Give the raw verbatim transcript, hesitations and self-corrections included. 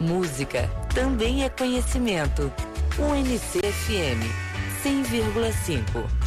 Música também é conhecimento. U N C F M cem vírgula cinco.